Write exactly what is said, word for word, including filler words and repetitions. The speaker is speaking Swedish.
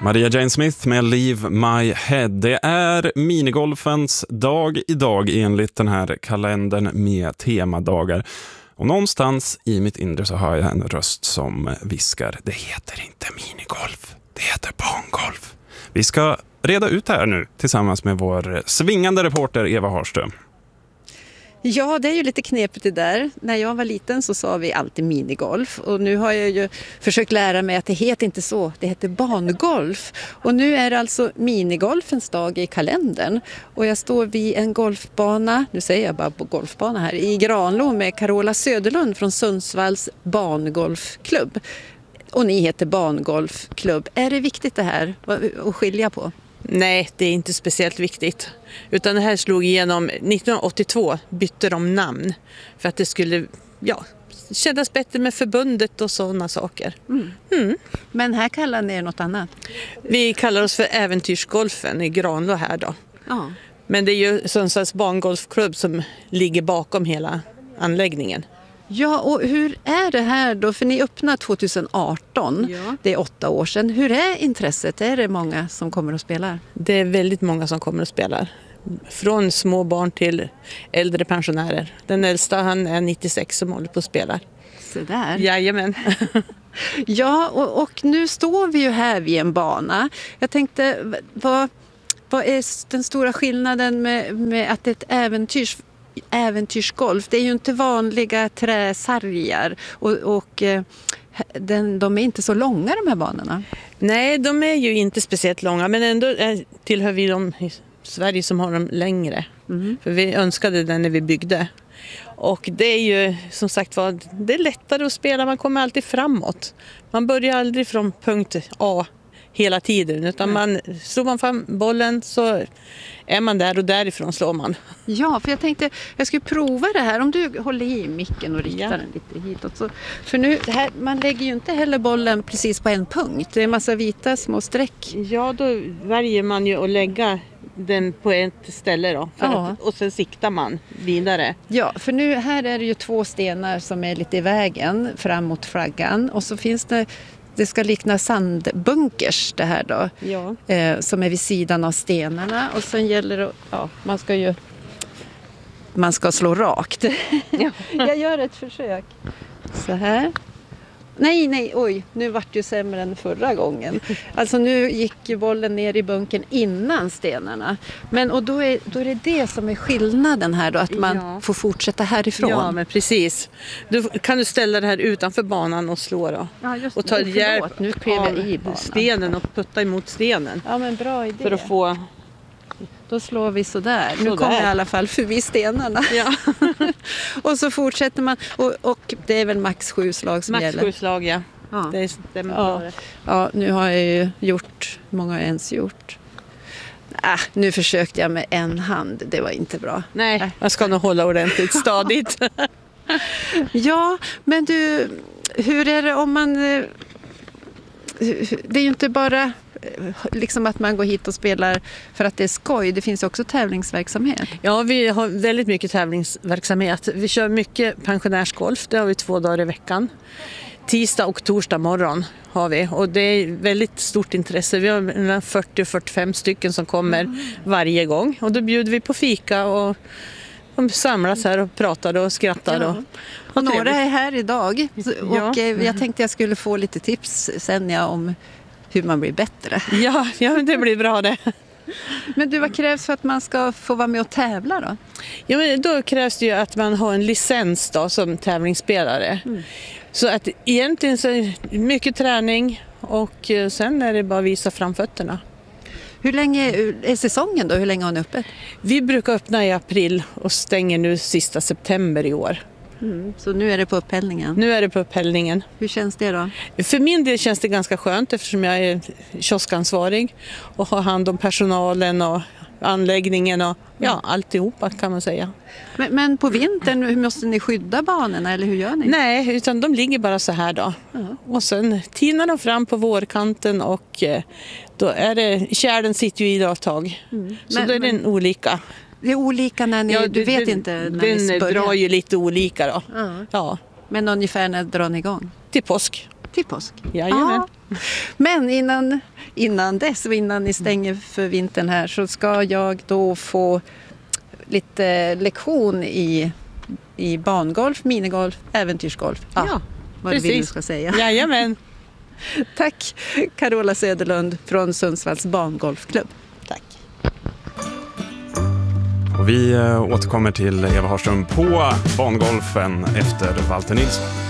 Maria Jane Smith med Leave My Head. Det är minigolfens dag idag enligt den här kalendern med temadagar. Och någonstans i mitt inre så har jag en röst som viskar: det heter inte minigolf, det heter bangolf. Vi ska reda ut det här nu tillsammans med vår svingande reporter Eva Harström. Ja, det är ju lite knepigt det där. När jag var liten så sa vi alltid minigolf. Och nu har jag ju försökt lära mig att det heter inte så. Det heter bangolf. Och nu är det alltså minigolfens dag i kalendern. Och jag står vid en golfbana, nu säger jag bara på golfbana här, i Granlo med Carola Söderlund från Sundsvalls bangolfklubb. Och ni heter bangolfklubb. Är det viktigt det här att skilja på? Nej, det är inte speciellt viktigt. Utan det här slog igenom nittonhundraåttiotvå, bytte de namn för att det skulle ja, kännas bättre med förbundet och sådana saker. Mm. Mm. Men här kallar ni er något annat? Vi kallar oss för Äventyrsgolfen i Granlo här då. Ja. Men det är ju Sundsvalls bangolfklubb som ligger bakom hela anläggningen. Ja, och hur är det här då? För ni öppnade tjugoarton, Ja. Det är åtta år sedan. Hur är intresset? Är det många som kommer och spelar? Det är väldigt många som kommer och spelar. Från små barn till äldre pensionärer. Den äldsta, han är nittiosex, som håller på att spela. Så där. Jajamän. Ja, och, och nu står vi ju här vid en bana. Jag tänkte, vad, vad är den stora skillnaden med, med att det är ett äventyrs äventyrsgolf? Det är ju inte vanliga träsargar och, och eh, den, de är inte så långa, de här banorna. Nej, de är ju inte speciellt långa, men ändå är, tillhör vi de i Sverige som har dem längre. Mm. För vi önskade den när vi byggde. Och det är ju som sagt vad det är lättare att spela, man kommer alltid framåt. Man börjar aldrig från punkt A hela tiden, utan man, slår man fram bollen så är man där och därifrån slår man. Ja, för jag tänkte jag skulle prova det här. Om du håller i micken och riktar ja. den lite hitåt. Så, för nu, det här, man lägger ju inte heller bollen precis på en punkt. Det är en massa vita små streck. Ja, då väljer man ju att lägga den på ett ställe då. För ja. att, och sen siktar man vidare. Ja, för nu här är det ju två stenar som är lite i vägen fram mot flaggan. Och så finns det Det ska likna sandbunkers det här då, ja. eh, som är vid sidan av stenarna. Och sen gäller det, ja, man ska ju man ska slå rakt. Ja. Jag gör ett försök. Så här. Nej, nej, oj, nu vart det ju sämre än förra gången. Alltså nu gick ju bollen ner i bunken innan stenarna. Men och då är, då är det det som är skillnaden här då, att man ja. får fortsätta härifrån. Ja, men precis. Då kan du ställa det här utanför banan och slå då. Ja, just och ta nu, hjälp nu jag i banan. Stenen och putta emot stenen. Ja, men bra idé. För att få... Då slår vi sådär. Så nu kommer där. jag i alla fall förbi stenarna. Ja. Och så fortsätter man. Och, och det är väl max sju slag som max gäller. Max sju slag, ja. Ja. Det stämmer ja. bra. Ja, nu har jag ju gjort, många har jag ens gjort. Äh, nu försökte jag med en hand. Det var inte bra. Nej, äh. jag ska nog hålla ordentligt stadigt. Ja, men du, hur är det om man... Det är ju inte bara liksom att man går hit och spelar för att det är skoj. Det finns också tävlingsverksamhet. Ja, vi har väldigt mycket tävlingsverksamhet. Vi kör mycket pensionärsgolf. Det har vi två dagar i veckan. Tisdag och torsdag morgon har vi. Och det är väldigt stort intresse. Vi har fyrtio till fyrtiofem stycken som kommer mm. varje gång. Och då bjuder vi på fika och de samlas här och pratar och skrattar. Ja. Och, och, och några är här idag. Och ja. jag tänkte jag skulle få lite tips sen ja, om hur man blir bättre. Ja, ja, det blir bra det. Men du, vad krävs för att man ska få vara med och tävla då? Ja, men då krävs det ju att man har en licens då, som tävlingsspelare. Mm. Så att egentligen så är det mycket träning och sen är det bara att visa framfötterna. Hur länge är säsongen då? Hur länge har ni öppet? Vi brukar öppna i april och stänger nu sista september i år. Mm. Så nu är det på upphällningen? Nu är det på upphällningen. Hur känns det då? För min del känns det ganska skönt eftersom jag är kioskansvarig och har hand om personalen och anläggningen och ja, alltihopa kan man säga. Men, men på vintern, hur måste ni skydda banorna eller hur gör ni? Nej, utan de ligger bara så här då. Uh-huh. Och sen tinar de fram på vårkanten och då är det, kärlen sitter ju i ett tag. Mm. Så men, då är det en olika. Det är olika när ni, ja, du vet den, inte när den ni börjar. drar ju lite olika då. Uh-huh. Ja. Men ungefär när drar ni igång? Till påsk. Till påsk? Jajamän. Men innan, innan dess och innan ni stänger för vintern här så ska jag då få lite lektion i, i bangolf, minigolf, äventyrsgolf. Ja, Ja, vad precis. du vill du ska säga. Jajamän. Tack Carola Söderlund från Sundsvalls bangolfklubb. Tack. Och vi återkommer till Eva Harström på bangolfen efter Walter Nilsson.